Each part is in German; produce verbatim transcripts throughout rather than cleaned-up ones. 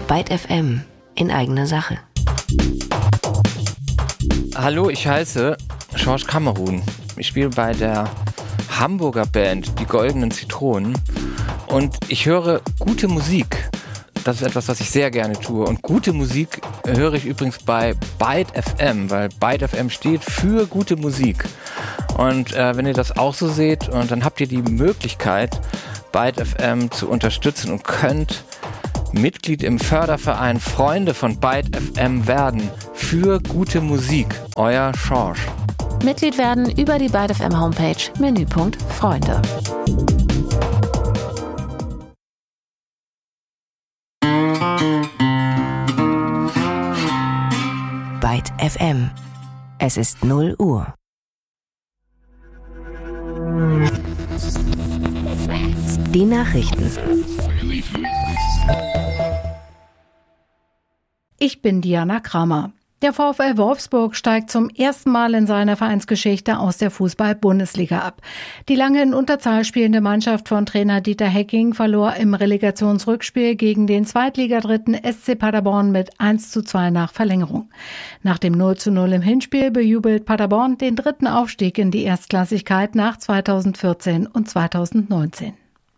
Byte F M in eigener Sache. Hallo, ich heiße George Kamerun. Ich spiele bei der Hamburger Band Die Goldenen Zitronen und ich höre gute Musik. Das ist etwas, was ich sehr gerne tue. Und gute Musik höre ich übrigens bei Byte F M, weil Byte F M steht für gute Musik. Und äh, wenn ihr das auch so seht, und dann habt ihr die Möglichkeit, Byte F M zu unterstützen und könnt Mitglied im Förderverein Freunde von Byte F M werden. Für gute Musik. Euer Schorsch. Mitglied werden über die Byte F M Homepage, Menüpunkt Freunde. Byte F M. Es ist null Uhr. Die Nachrichten. Ich bin Diana Kramer. Der VfL Wolfsburg steigt zum ersten Mal in seiner Vereinsgeschichte aus der Fußball-Bundesliga ab. Die lange in Unterzahl spielende Mannschaft von Trainer Dieter Hecking verlor im Relegationsrückspiel gegen den Zweitligadritten S C Paderborn mit eins zu zwei nach Verlängerung. Nach dem null zu null im Hinspiel bejubelt Paderborn den dritten Aufstieg in die Erstklassigkeit nach zweitausendvierzehn und zweitausendneunzehn.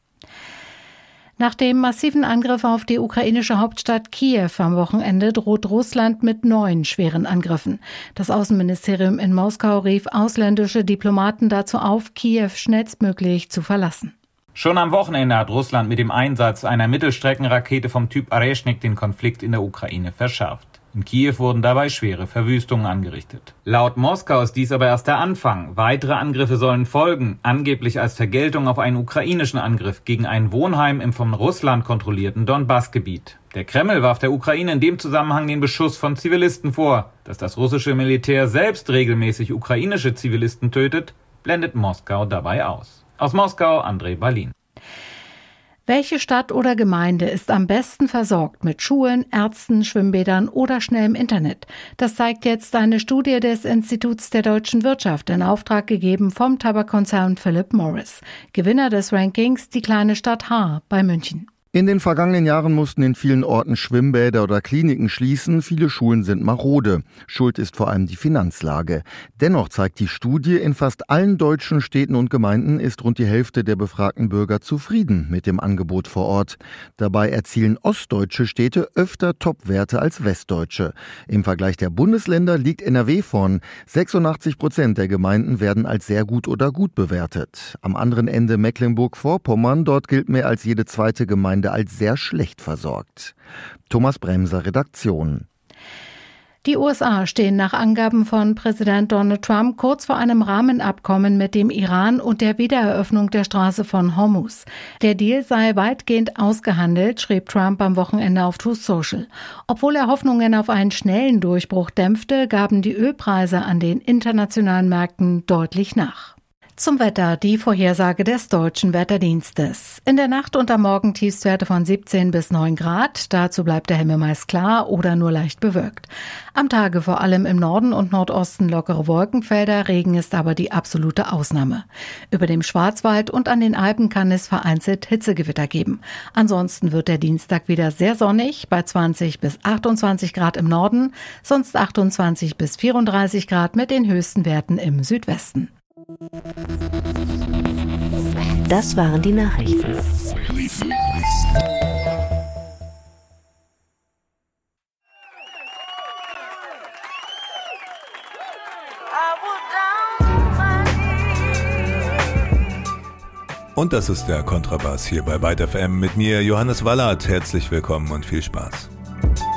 Nach dem massiven Angriff auf die ukrainische Hauptstadt Kiew am Wochenende droht Russland mit neuen schweren Angriffen. Das Außenministerium in Moskau rief ausländische Diplomaten dazu auf, Kiew schnellstmöglich zu verlassen. Schon am Wochenende hat Russland mit dem Einsatz einer Mittelstreckenrakete vom Typ Areshnik den Konflikt in der Ukraine verschärft. In Kiew wurden dabei schwere Verwüstungen angerichtet. Laut Moskau ist dies aber erst der Anfang. Weitere Angriffe sollen folgen, angeblich als Vergeltung auf einen ukrainischen Angriff gegen ein Wohnheim im von Russland kontrollierten Donbass-Gebiet. Der Kreml warf der Ukraine in dem Zusammenhang den Beschuss von Zivilisten vor. Dass das russische Militär selbst regelmäßig ukrainische Zivilisten tötet, blendet Moskau dabei aus. Aus Moskau, André Balin. Welche Stadt oder Gemeinde ist am besten versorgt mit Schulen, Ärzten, Schwimmbädern oder schnellem Internet? Das zeigt jetzt eine Studie des Instituts der deutschen Wirtschaft in Auftrag gegeben vom Tabakkonzern Philip Morris. Gewinner des Rankings die kleine Stadt Haar bei München. In den vergangenen Jahren mussten in vielen Orten Schwimmbäder oder Kliniken schließen. Viele Schulen sind marode. Schuld ist vor allem die Finanzlage. Dennoch zeigt die Studie, in fast allen deutschen Städten und Gemeinden ist rund die Hälfte der befragten Bürger zufrieden mit dem Angebot vor Ort. Dabei erzielen ostdeutsche Städte öfter Topwerte als westdeutsche. Im Vergleich der Bundesländer liegt N R W vorn. sechsundachtzig Prozent der Gemeinden werden als sehr gut oder gut bewertet. Am anderen Ende Mecklenburg-Vorpommern, dort gilt mehr als jede zweite Gemeinde als sehr schlecht versorgt. Thomas Bremser, Redaktion. Die U S A stehen nach Angaben von Präsident Donald Trump kurz vor einem Rahmenabkommen mit dem Iran und der Wiedereröffnung der Straße von Hormuz. Der Deal sei weitgehend ausgehandelt, schrieb Trump am Wochenende auf Truth Social. Obwohl er Hoffnungen auf einen schnellen Durchbruch dämpfte, gaben die Ölpreise an den internationalen Märkten deutlich nach. Zum Wetter, die Vorhersage des Deutschen Wetterdienstes. In der Nacht und am Morgen Tiefstwerte von siebzehn bis neun Grad. Dazu bleibt der Himmel meist klar oder nur leicht bewölkt. Am Tage vor allem im Norden und Nordosten lockere Wolkenfelder. Regen ist aber die absolute Ausnahme. Über dem Schwarzwald und an den Alpen kann es vereinzelt Hitzegewitter geben. Ansonsten wird der Dienstag wieder sehr sonnig bei zwanzig bis achtundzwanzig Grad im Norden, sonst achtundzwanzig bis vierunddreißig Grad mit den höchsten Werten im Südwesten. Das waren die Nachrichten. Und das ist der Kontrabass hier bei Byte F M mit mir, Johannes Wallert. Herzlich willkommen und viel Spaß.